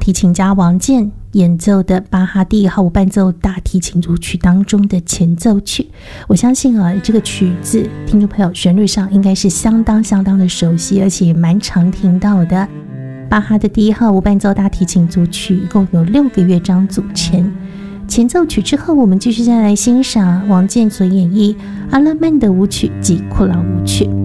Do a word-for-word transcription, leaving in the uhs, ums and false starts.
提琴家王健演奏的巴哈第一号无伴奏大提琴组曲当中的前奏曲。我相信啊，这个曲子听众朋友旋律上应该是相当相当的熟悉，而且也蛮常听到的。巴哈的第一号无伴奏大提琴组曲一共有六个乐章组成。前奏曲之后，我们继续再来欣赏王健所演绎阿拉曼的舞曲及库朗舞曲。